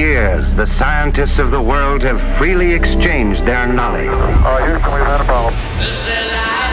years, the scientists of the world have freely exchanged their knowledge. Houston, we've had a problem. Is there life?